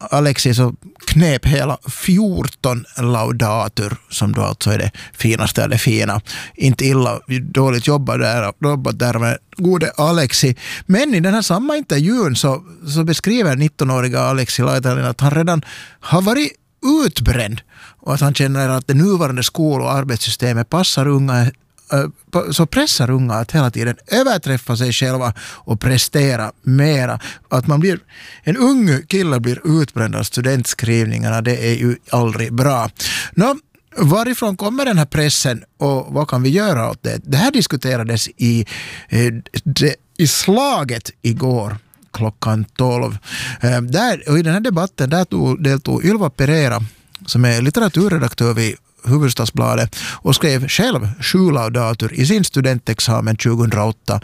Alexi så knep hela 14 laudatur, som då alltså är det finaste eller fina. Inte illa, dåligt jobbat där med gode Alexi. Men i den här samma intervjun så beskriver 19-åriga Alexi Laitanen att han redan har varit utbränd och att han känner att det nuvarande skol- och arbetssystemet så pressar unga att hela tiden överträffa sig själva och prestera mera. Att en ung kille blir utbränd av studentskrivningarna, det är ju aldrig bra. Varifrån kommer den här pressen och vad kan vi göra åt det? Det här diskuterades i slaget igår klockan 12. Och i den här debatten deltog Ylva Pereira, som är litteraturredaktör vid Hufvudstadsbladet, och skrev själv 7 laudatur i sin studentexamen 2008.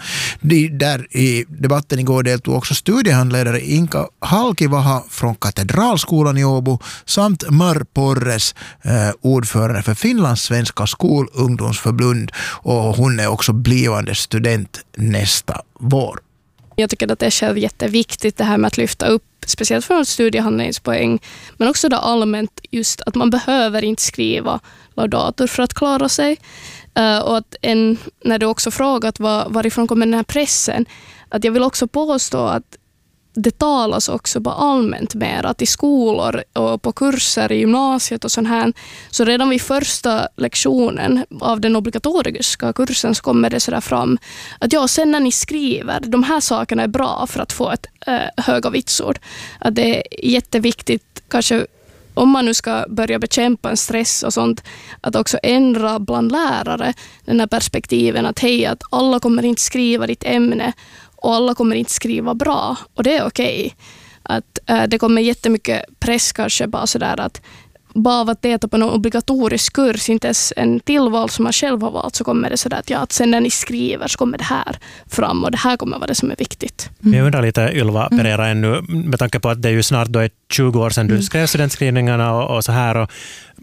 Där i debatten igår deltog också studiehandledare Inka Halkivaha från Katedralskolan i Åbo samt Mar Porres, ordförande för Finlands svenska skolungdomsförbund, och hon är också blivande student nästa vår. Jag tycker att det är själv jätteviktigt det här med att lyfta upp, speciellt från studiehandlingspoäng, men också då allmänt just att man behöver inte skriva laudatur för att klara sig. Och att när du också frågat varifrån kommer den här pressen, att jag vill också påstå att det talas också bara allmänt mer, att i skolor och på kurser i gymnasiet och sånt här, så redan vid första lektionen av den obligatoriska kursen så kommer det sådär fram att sen när ni skriver, de här sakerna är bra för att få ett höga vitsord. Att det är jätteviktigt, kanske om man nu ska börja bekämpa en stress och sånt, att också ändra bland lärare den här perspektiven att hej, att alla kommer inte skriva ditt ämne och alla kommer inte skriva bra, och det är okej. Att det kommer jättemycket press kanske bara sådär att bara av att delta på någon obligatorisk kurs, inte ens en tillval som man själv har valt, så kommer det sådär att sen när ni skriver så kommer det här fram och det här kommer vara det som är viktigt. Jag undrar lite, Ylva Pereira, ännu med tanke på att det är ju snart då 20 år sedan du skrev studentskrivningarna och så här, och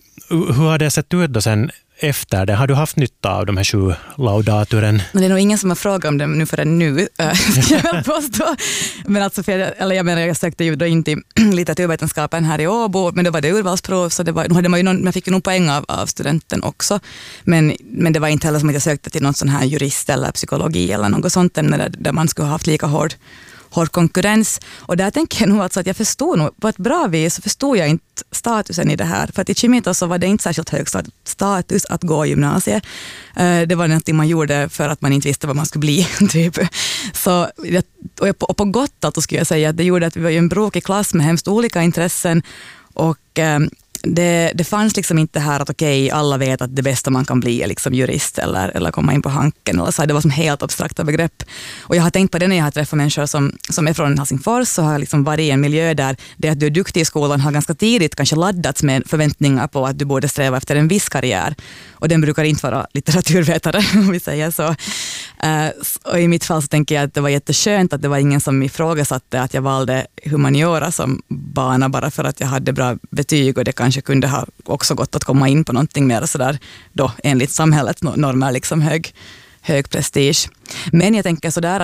hur har det sett ut då sen efter det? Har du haft nytta av de här 7 laudaturen? Men det är nog ingen som har frågat om det nu förrän nu, ska jag påstå. Men alltså, jag sökte ju då in till litteraturvetenskapen här i Åbo, men då var det urvalsprov, så man fick ju någon poäng av studenten också. Men det var inte heller som att jag sökte till någon sån här jurist eller psykologi eller något sånt där man skulle ha haft lika hård konkurrens. Och där tänker jag nog alltså att jag förstod nog, på ett bra vis så förstod jag inte statusen i det här. För att i Kimita så var det inte särskilt hög status att gå gymnasiet. Det var någonting man gjorde för att man inte visste vad man skulle bli. Typ. Så, och på gott att skulle jag säga att det gjorde att vi var en brokig klass med hemskt olika intressen, och det fanns liksom inte här att okej, alla vet att det bästa man kan bli är liksom jurist eller komma in på hanken. Eller så. Det var som helt abstrakta begrepp. Och jag har tänkt på det när jag har träffat människor som är från Helsingfors, så har jag liksom varit i en miljö där det att du är duktig i skolan har ganska tidigt kanske laddats med förväntningar på att du borde sträva efter en viss karriär. Och den brukar inte vara litteraturvetare, om vi säger så. Och i mitt fall så tänker jag att det var jätteskönt att det var ingen som ifrågasatte att jag valde humaniora som bana bara för att jag hade bra betyg, och det kanske kunde ha också gått att komma in på någonting mer sådär då enligt samhällets normer, liksom hög prestige. Men jag tänker sådär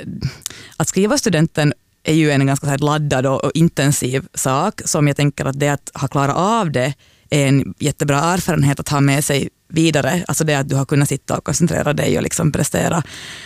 att skriva studenten är ju en ganska så här laddad och intensiv sak, som jag tänker att det att ha klarat av det är en jättebra erfarenhet att ha med sig vidare. Alltså det att du har kunnat sitta och koncentrera dig och liksom prestera.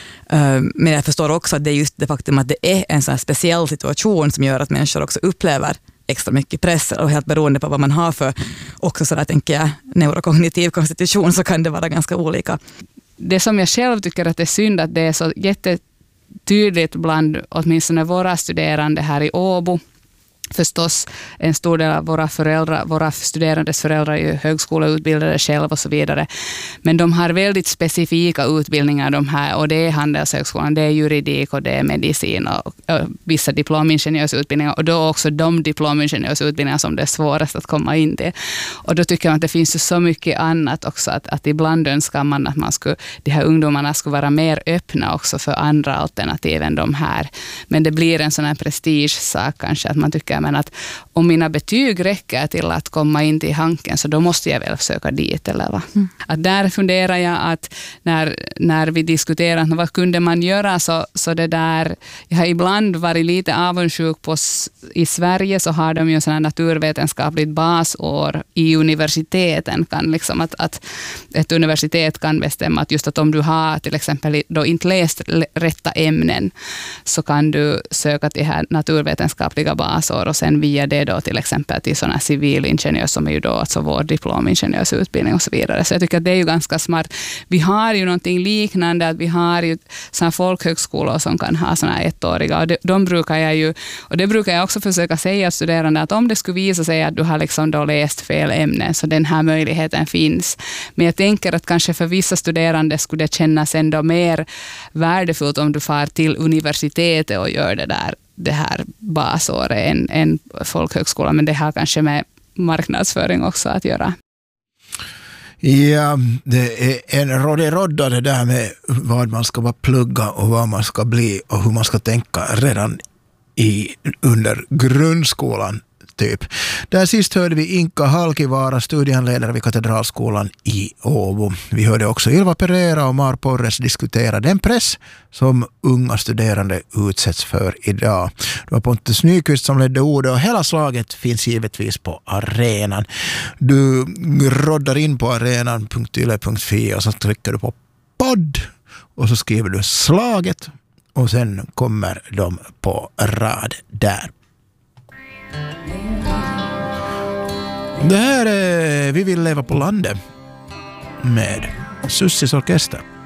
Men jag förstår också att det är just det faktum att det är en sån här speciell situation som gör att människor också upplever extra mycket press, och helt beroende på vad man har för också sådär, tänker jag, neurokognitiv konstitution, så kan det vara ganska olika. Det som jag själv tycker att det är synd att det är så jättetydligt bland åtminstone våra studerande här i Åbo. Förstås en stor del av våra studerandes föräldrar är ju högskoleutbildade själv och så vidare. Men de har väldigt specifika utbildningar de här, och det är handelshögskolan, det är juridik och det är medicin och vissa diplomingenjörsutbildningar, och då också de diplomingenjörsutbildningar som det är svårast att komma in till. Och då tycker man att det finns ju så mycket annat också, att ibland önskar man att de här ungdomarna skulle vara mer öppna också för andra alternativ än de här. Men det blir en sån här prestigesak kanske, att man tycker jag men att om mina betyg räcker till att komma in till Hanken så då måste jag väl söka dit eller vad. Att där funderar jag att när vi diskuterar vad kunde man göra så det där, jag har ibland varit lite avundsjuk på i Sverige så har de ju sådana naturvetenskapligt basår i universiteten kan liksom att ett universitet kan bestämma att just att om du har till exempel då inte läst rätta ämnen så kan du söka till här naturvetenskapliga basår och sen via det då till exempel till sådana civilingenjör som är ju då alltså vår diplomingenjörsutbildning och så vidare. Så jag tycker att det är ju ganska smart. Vi har ju någonting liknande att vi har ju sådana folkhögskolor som kan ha sådana ettåriga och de brukar jag ju, och det brukar jag också försöka säga studerande att om det skulle visa sig att du har liksom då läst fel ämnen så den här möjligheten finns. Men jag tänker att kanske för vissa studerande skulle det kännas ändå mer värdefullt om du far till universitetet och gör det här basåret en folkhögskola, men det har kanske med marknadsföring också att göra. Ja, det är en rodda det där med vad man ska plugga och vad man ska bli och hur man ska tänka redan under grundskolan typ. Där sist hörde vi Inka Halkivaara, studiehandledare vid Katedralskolan i Åbo. Vi hörde också Ylva Pereira och Mar Porres diskutera den press som unga studerande utsätts för idag. Det var Pontus Nyqvist som ledde ordet och hela slaget finns givetvis på arenan. Du roddar in på arenan.yle.fi och så trycker du på podd och så skriver du slaget och sen kommer de på rad där. Det här är Vi vill leva på landet med Sussis orkester.